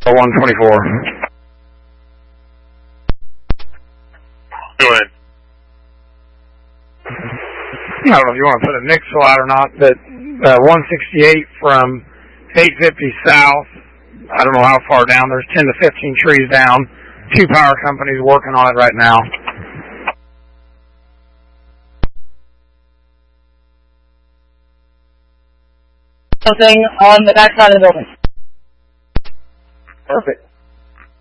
124. Go ahead. I don't know if you want to put a Nixle out or not, but 168 from 850 south. I don't know how far down. There's 10 to 15 trees down. 2 power companies working on it right now. Something on the back side of the building. Perfect.